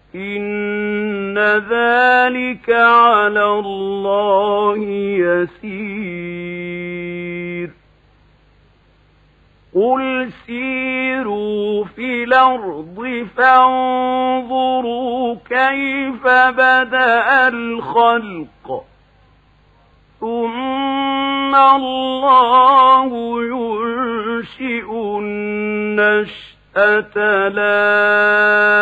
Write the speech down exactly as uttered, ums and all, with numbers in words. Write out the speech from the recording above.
إن ذلك على الله يسير قل سيروا في الأرض فانظروا كيف بدأ الخلق ثم الله ينشئ النشأة الآخرة